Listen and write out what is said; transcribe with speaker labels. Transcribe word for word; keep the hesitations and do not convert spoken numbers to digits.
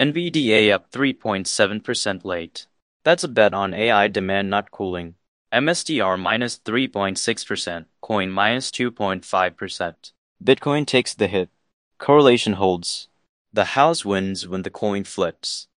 Speaker 1: NVDA up three point seven percent late. That's a bet on A I demand not cooling. M S T R minus three point six percent, coin minus two point five percent. Bitcoin takes the hit. Correlation holds. The house wins when the coin flips.